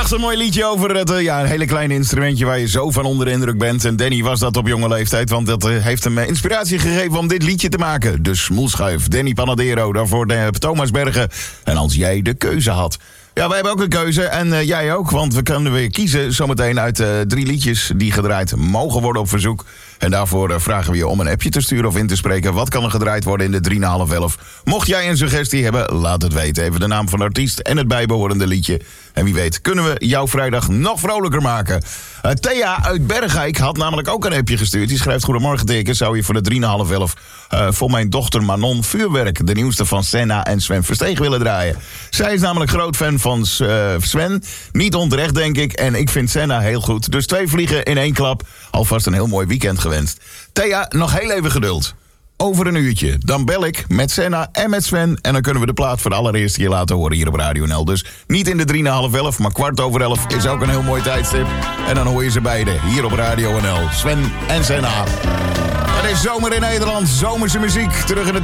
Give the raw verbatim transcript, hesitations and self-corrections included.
Prachtig mooi liedje over het uh, ja, een hele kleine instrumentje waar je zo van onder de indruk bent. En Danny was dat op jonge leeftijd, want dat uh, heeft hem uh, inspiratie gegeven om dit liedje te maken. De Smoelschuif, Danny Panadero, daarvoor de, uh, Thomas Bergen. En als jij de keuze had. Ja, wij hebben ook een keuze en uh, jij ook, want we kunnen weer kiezen zometeen uit uh, drie liedjes die gedraaid mogen worden op verzoek. En daarvoor uh, vragen we je om een appje te sturen of in te spreken. Wat kan er gedraaid worden in de drie na half elf? Mocht jij een suggestie hebben, laat het weten. Even de naam van de artiest en het bijbehorende liedje. En wie weet kunnen we jouw vrijdag nog vrolijker maken. Uh, Thea uit Bergijk had namelijk ook een appje gestuurd. Die schrijft: goedemorgen teken, zou je voor de drie na half elf uh, voor mijn dochter Manon Vuurwerk, de nieuwste van Senna en Sven Versteeg, willen draaien. Zij is namelijk groot fan van uh, Sven. Niet onterecht, denk ik. En ik vind Senna heel goed. Dus twee vliegen in één klap. Alvast een heel mooi weekend gewenst. Thea, nog heel even geduld. Over een uurtje. Dan bel ik met Senna en met Sven. En dan kunnen we de plaat voor de allereerste keer laten horen hier op Radio N L. Dus niet in de drie na half elf, maar kwart over elf is ook een heel mooi tijdstip. En dan hoor je ze beiden hier op Radio N L. Sven en Senna. Het is zomer in Nederland. Zomerse muziek. Terug in het